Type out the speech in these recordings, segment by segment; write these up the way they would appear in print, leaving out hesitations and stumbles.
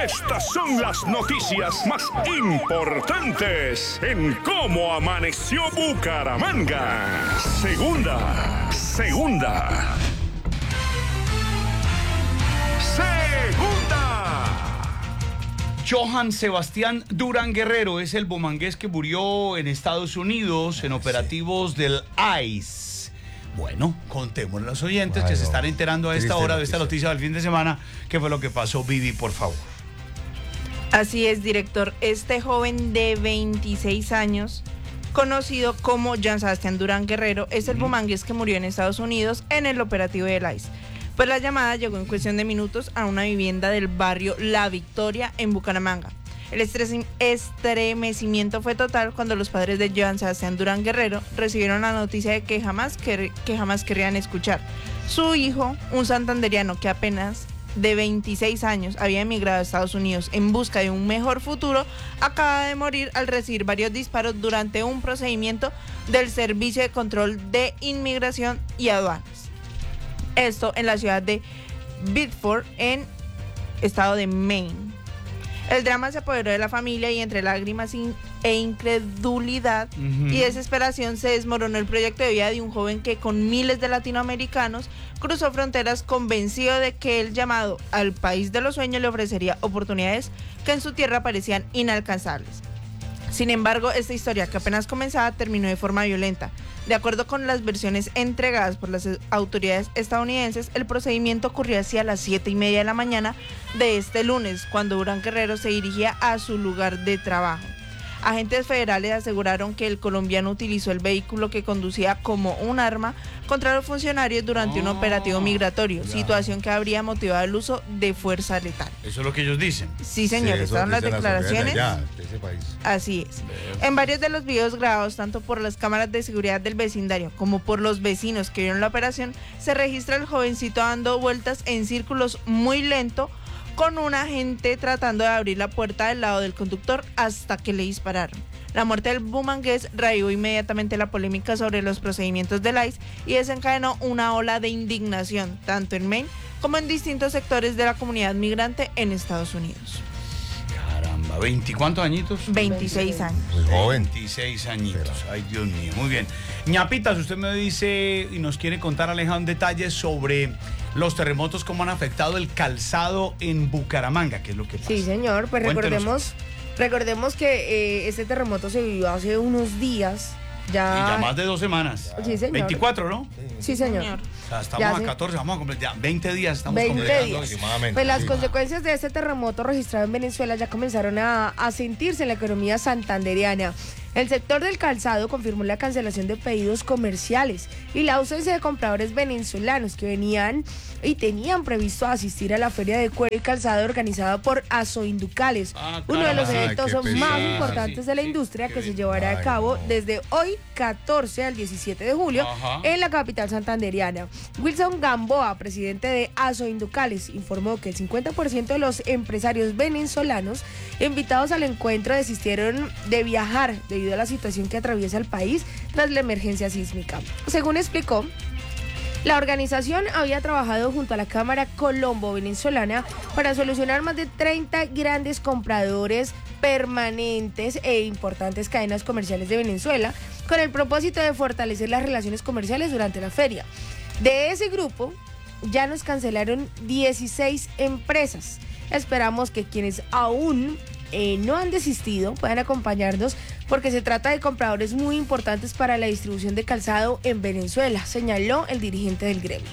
Estas son las noticias más importantes en cómo amaneció Bucaramanga. Segunda. Johann Sebastián Durán Guerrero es el bumangués que murió en Estados Unidos en operativos del ICE. Bueno, contémosle a los oyentes que se están enterando a esta hora de esta noticia del fin de semana. ¿Qué fue lo que pasó, Vivi, por favor? Así es, director. Este joven de 26 años, conocido como Johann Sebastián Durán Guerrero, es el bumangués que murió en Estados Unidos en el operativo del ICE. Pues la llamada llegó en cuestión de minutos a una vivienda del barrio La Victoria en Bucaramanga. El estremecimiento fue total cuando los padres de Johann Sebastián Durán Guerrero recibieron la noticia de que jamás querrían escuchar. Su hijo, un santanderiano que apenas de 26 años había emigrado a Estados Unidos en busca de un mejor futuro, acaba de morir al recibir varios disparos durante un procedimiento del Servicio de Control de Inmigración y Aduanas. Esto en la ciudad de Biddeford, en estado de Maine. El drama se apoderó de la familia y entre lágrimas e incredulidad y desesperación se desmoronó el proyecto de vida de un joven que con miles de latinoamericanos cruzó fronteras convencido de que el llamado al país de los sueños le ofrecería oportunidades que en su tierra parecían inalcanzables. Sin embargo, esta historia, que apenas comenzaba, terminó de forma violenta. De acuerdo con las versiones entregadas por las autoridades estadounidenses, el procedimiento ocurrió hacia las 7:30 de la mañana de este lunes, cuando Durán Guerrero se dirigía a su lugar de trabajo. Agentes federales aseguraron que el colombiano utilizó el vehículo que conducía como un arma contra los funcionarios durante un operativo migratorio, situación que habría motivado el uso de fuerza letal. Eso es lo que ellos dicen. Sí, señor, estaban las declaraciones. De ese país. Así es. En varios de los videos grabados tanto por las cámaras de seguridad del vecindario como por los vecinos que vieron la operación, se registra el jovencito dando vueltas en círculos muy lento, con un agente tratando de abrir la puerta del lado del conductor hasta que le dispararon. La muerte del bumangués reavivó inmediatamente la polémica sobre los procedimientos del ICE y desencadenó una ola de indignación, tanto en Maine como en distintos sectores de la comunidad migrante en Estados Unidos. Caramba, ¿cuántos añitos? 26 años. Muy joven. 26 añitos, ay Dios mío, muy bien. Ñapitas, usted me dice y nos quiere contar, Alejandro, detalles sobre los terremotos, cómo han afectado el calzado en Bucaramanga, ¿qué es lo que pasa? Sí, señor, pues Cuéntenos. recordemos que este terremoto se vivió hace unos días. Y ya más de 2 semanas. Sí, señor. 24, ¿no? Sí, señor. O sea, estamos Ya a sí. 14, vamos a completar, ya 20 días estamos 20 completando. días. Aproximadamente. Pues las Sí. consecuencias de este terremoto registrado en Venezuela ya comenzaron a sentirse en la economía santanderiana. El sector del calzado confirmó la cancelación de pedidos comerciales y la ausencia de compradores venezolanos que venían y tenían previsto asistir a la Feria de Cuero y Calzado organizada por Azoinducales, uno de los caramba. eventos Ay, qué más pesar. importantes de la industria qué que se bien. llevará a Ay, cabo no. desde hoy 14 al 17 de julio Ajá. en la capital santanderiana. Wilson Gamboa, presidente de Azoinducales, informó que el 50% de los empresarios venezolanos invitados al encuentro desistieron de viajar debido a la situación que atraviesa el país tras la emergencia sísmica. Según explicó, la organización había trabajado junto a la Cámara Colombo-Venezolana para solucionar más de 30 grandes compradores permanentes e importantes cadenas comerciales de Venezuela con el propósito de fortalecer las relaciones comerciales durante la feria. De ese grupo ya nos cancelaron 16 empresas. Esperamos que quienes aún no han desistido puedan acompañarnos porque se trata de compradores muy importantes para la distribución de calzado en Venezuela, señaló el dirigente del gremio.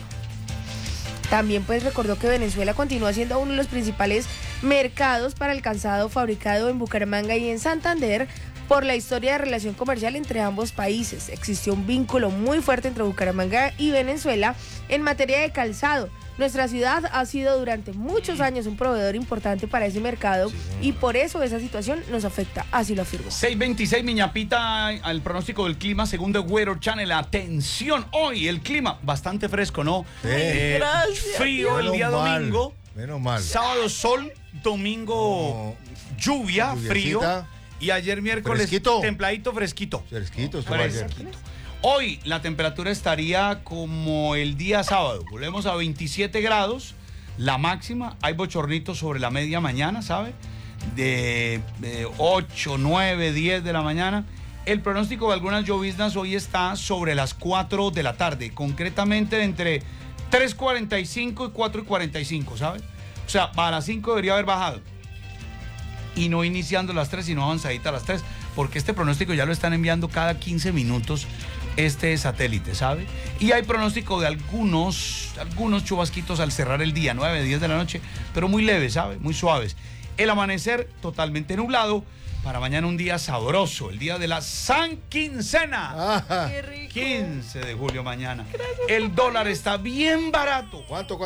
También pues recordó que Venezuela continúa siendo uno de los principales mercados para el calzado fabricado en Bucaramanga y en Santander. Por la historia de relación comercial entre ambos países, existió un vínculo muy fuerte entre Bucaramanga y Venezuela en materia de calzado. Nuestra ciudad ha sido durante muchos años un proveedor importante para ese mercado y por eso esa situación nos afecta, así lo afirmó. 6:26, Miñapita, al pronóstico del clima, según The Weather Channel. Atención, hoy el clima bastante fresco, ¿no? Sí. Gracias. Frío el día Menos mal, domingo, Menos mal. sábado sol, domingo lluvia, frío, Lluviecita. y ayer miércoles Fresquito. templadito, fresquito. Fresquito, esto va a ser. Fresquito. Hoy la temperatura estaría como el día sábado. Volvemos a 27 grados. la máxima, hay bochornitos sobre la media mañana, ¿sabe? De 8, 9, 10 de la mañana. El pronóstico de algunas lloviznas hoy está sobre las 4 de la tarde, concretamente entre 3:45 y 4:45, ¿sabe? O sea, para las 5 debería haber bajado. Y no iniciando las 3, sino avanzadita a las 3, porque este pronóstico ya lo están enviando cada 15 minutos este satélite, ¿sabe? Y hay pronóstico de algunos chubasquitos al cerrar el día, 9, 10 de la noche, pero muy leves, ¿sabe? Muy suaves. El amanecer totalmente nublado. Para mañana un día sabroso, el día de la San Quincena. Qué rico. 15 de julio mañana. El dólar está bien barato. ¿Cuánto?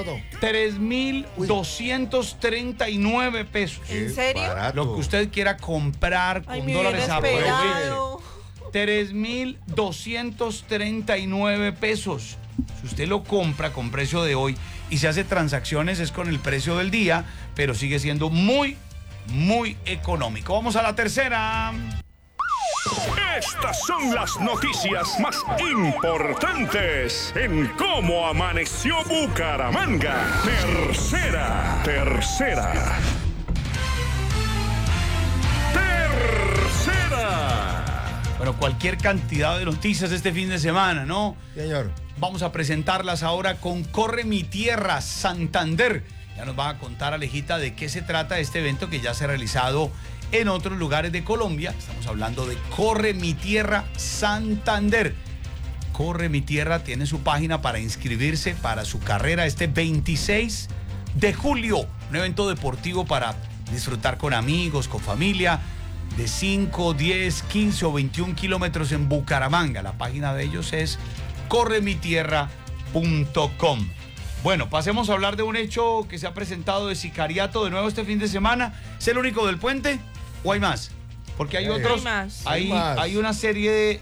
3.239 pesos. ¿En serio? Barato. Lo que usted quiera comprar con Ay, me dólares hubiera aproveche. esperado. 3.239 pesos. Si usted lo compra con precio de hoy y se hace transacciones es con el precio del día, pero sigue siendo muy económico. Vamos a la tercera. Estas son las noticias más importantes en Cómo Amaneció Bucaramanga. Tercera. Bueno, cualquier cantidad de noticias este fin de semana, ¿no? Señor. Vamos a presentarlas ahora con Corre Mi Tierra, Santander. Ya nos va a contar Alejita de qué se trata este evento que ya se ha realizado en otros lugares de Colombia. Estamos hablando de Corre Mi Tierra, Santander. Corre Mi Tierra tiene su página para inscribirse para su carrera este 26 de julio. Un evento deportivo para disfrutar con amigos, con familia, de 5, 10, 15 o 21 kilómetros en Bucaramanga. La página de ellos es corremitierra.com. Bueno, pasemos a hablar de un hecho que se ha presentado de sicariato de nuevo este fin de semana. ¿Es el único del puente o hay más? Porque hay otros. Hay más. Hay una serie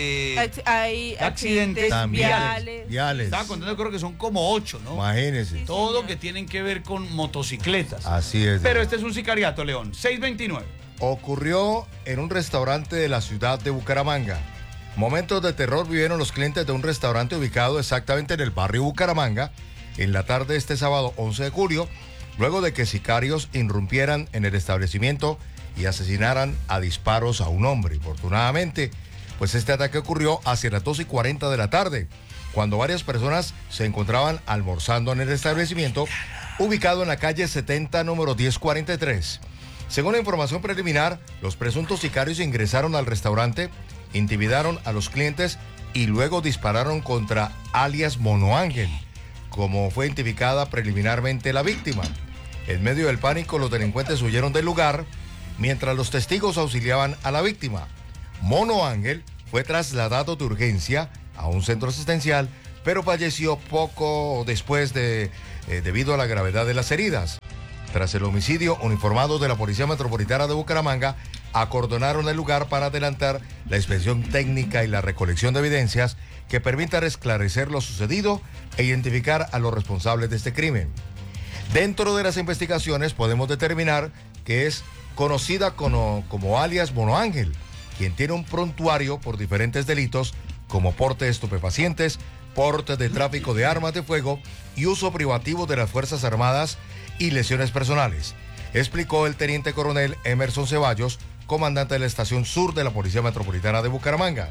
de Hay accidentes También. viales. Estaba contando, creo que son como 8, ¿no? Imagínese. Todo que tienen que ver con motocicletas. Así es. Pero este es un sicariato, León. 629. Ocurrió en un restaurante de la ciudad de Bucaramanga. Momentos de terror vivieron los clientes de un restaurante ubicado exactamente en el barrio Bucaramanga en la tarde de este sábado 11 de julio, luego de que sicarios irrumpieran en el establecimiento y asesinaran a disparos a un hombre. Afortunadamente, pues este ataque ocurrió hacia las 2:40 de la tarde, cuando varias personas se encontraban almorzando en el establecimiento ubicado en la calle 70, número 1043. Según la información preliminar, los presuntos sicarios ingresaron al restaurante, intimidaron a los clientes y luego dispararon contra alias Mono Ángel, como fue identificada preliminarmente la víctima. En medio del pánico, los delincuentes huyeron del lugar, mientras los testigos auxiliaban a la víctima. Mono Ángel fue trasladado de urgencia a un centro asistencial, pero falleció poco después debido a la gravedad de las heridas. Tras el homicidio, uniformados de la Policía Metropolitana de Bucaramanga acordonaron el lugar para adelantar la inspección técnica y la recolección de evidencias que permitan esclarecer lo sucedido e identificar a los responsables de este crimen. Dentro de las investigaciones podemos determinar que es conocida como alias Mono Ángel, quien tiene un prontuario por diferentes delitos como porte de estupefacientes, porte de tráfico de armas de fuego y uso privativo de las Fuerzas Armadas y lesiones personales, explicó el teniente coronel Emerson Ceballos, comandante de la estación sur de la Policía Metropolitana de Bucaramanga.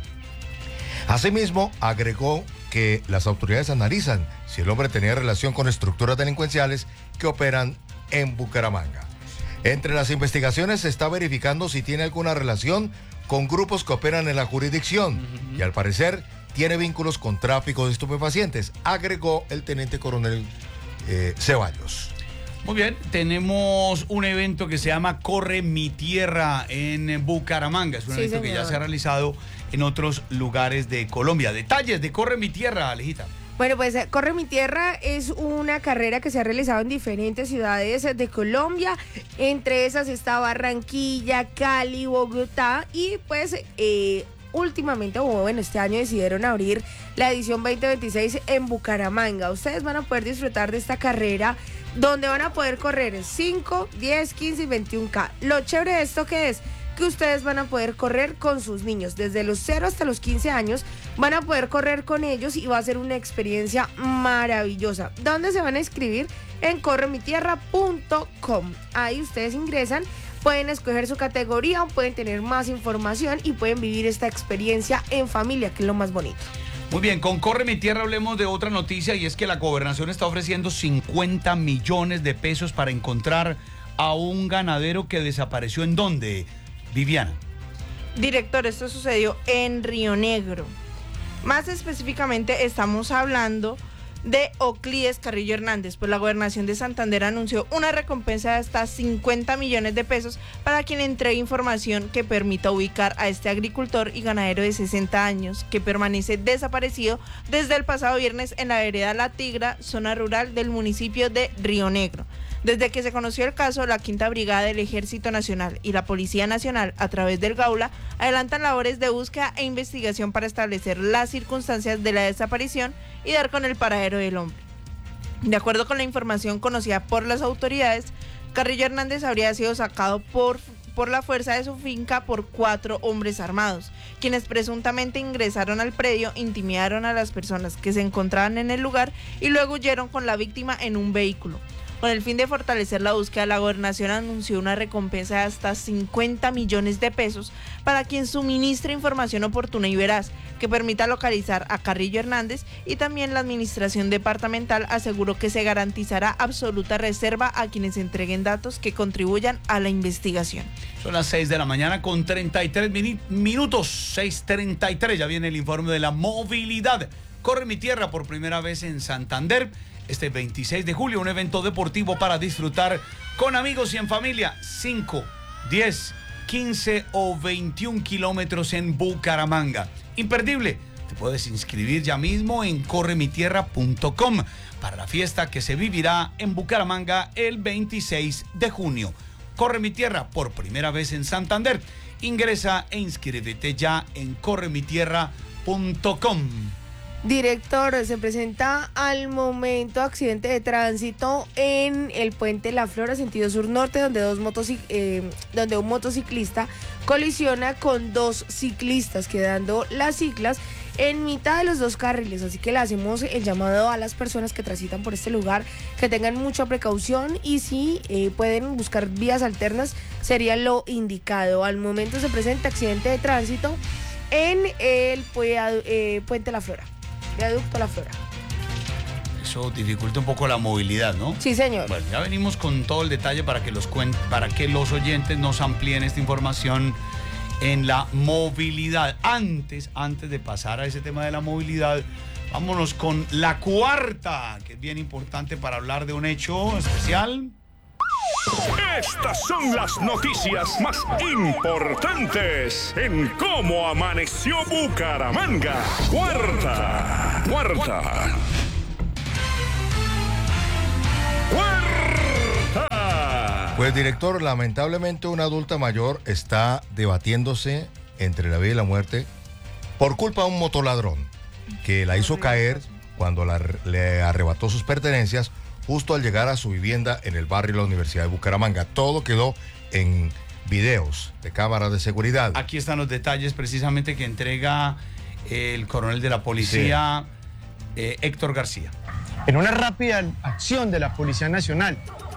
Asimismo, agregó que las autoridades analizan si el hombre tenía relación con estructuras delincuenciales que operan en Bucaramanga. Entre las investigaciones se está verificando si tiene alguna relación con grupos que operan en la jurisdicción y al parecer tiene vínculos con tráfico de estupefacientes, agregó el teniente coronel Ceballos. Muy bien, tenemos un evento que se llama Corre Mi Tierra en Bucaramanga. Es un evento que ya se ha realizado en otros lugares de Colombia. Detalles de Corre Mi Tierra, Alejita. Bueno, pues Corre Mi Tierra es una carrera que se ha realizado en diferentes ciudades de Colombia. Entre esas está Barranquilla, Cali, Bogotá y pues últimamente, bueno, este año decidieron abrir la edición 2026 en Bucaramanga. Ustedes van a poder disfrutar de esta carrera donde van a poder correr 5, 10, 15 y 21K. Lo chévere de esto que es que ustedes van a poder correr con sus niños. Desde los 0 hasta los 15 años van a poder correr con ellos y va a ser una experiencia maravillosa. ¿Dónde se van a inscribir? En corremitierra.com. Ahí ustedes ingresan, pueden escoger su categoría, pueden tener más información y pueden vivir esta experiencia en familia, que es lo más bonito. Muy bien, con Corre Mi Tierra hablemos de otra noticia, y es que la gobernación está ofreciendo 50 millones de pesos para encontrar a un ganadero que desapareció. ¿En dónde, Viviana? Director, esto sucedió en Río Negro. Más específicamente estamos hablando de Oclides Carrillo Hernández, pues la gobernación de Santander anunció una recompensa de hasta 50 millones de pesos para quien entregue información que permita ubicar a este agricultor y ganadero de 60 años que permanece desaparecido desde el pasado viernes en la vereda La Tigra, zona rural del municipio de Río Negro. Desde que se conoció el caso, la Quinta Brigada del Ejército Nacional y la Policía Nacional, a través del Gaula, adelantan labores de búsqueda e investigación para establecer las circunstancias de la desaparición y dar con el paradero del hombre. De acuerdo con la información conocida por las autoridades, Carrillo Hernández habría sido sacado por la fuerza de su finca por 4 hombres armados, quienes presuntamente ingresaron al predio, intimidaron a las personas que se encontraban en el lugar y luego huyeron con la víctima en un vehículo. Con el fin de fortalecer la búsqueda, la gobernación anunció una recompensa de hasta 50 millones de pesos para quien suministre información oportuna y veraz que permita localizar a Carrillo Hernández, y también la administración departamental aseguró que se garantizará absoluta reserva a quienes entreguen datos que contribuyan a la investigación. Son las 6 de la mañana con 33 minutos, 6:33, ya viene el informe de la movilidad. Corre Mi Tierra por primera vez en Santander. Este 26 de julio, un evento deportivo para disfrutar con amigos y en familia. 5, 10, 15 o 21 kilómetros en Bucaramanga. Imperdible. Te puedes inscribir ya mismo en corremitierra.com para la fiesta que se vivirá en Bucaramanga el 26 de junio. Corre Mi Tierra por primera vez en Santander. Ingresa e inscríbete ya en corremitierra.com. Director, se presenta al momento accidente de tránsito en el puente La Flora, sentido sur-norte, donde un motociclista colisiona con 2 ciclistas, quedando las ciclas en mitad de los 2 carriles. Así que le hacemos el llamado a las personas que transitan por este lugar que tengan mucha precaución, y si pueden buscar vías alternas sería lo indicado. Al momento se presenta accidente de tránsito en el puente La Flora. Viaducto La Flora. Eso dificulta un poco la movilidad, ¿no? Sí, señor. Bueno, ya venimos con todo el detalle para que los oyentes nos amplíen esta información en la movilidad. Antes de pasar a ese tema de la movilidad, vámonos con la cuarta, que es bien importante para hablar de un hecho especial. Estas son las noticias más importantes en Cómo Amaneció Bucaramanga. Cuarta. Pues, director, lamentablemente una adulta mayor está debatiéndose entre la vida y la muerte por culpa de un motoladrón que la hizo caer cuando le arrebató sus pertenencias justo al llegar a su vivienda en el barrio de la Universidad de Bucaramanga. Todo quedó en videos de cámaras de seguridad. Aquí están los detalles precisamente que entrega el coronel de la policía, Héctor García. En una rápida acción de la Policía Nacional,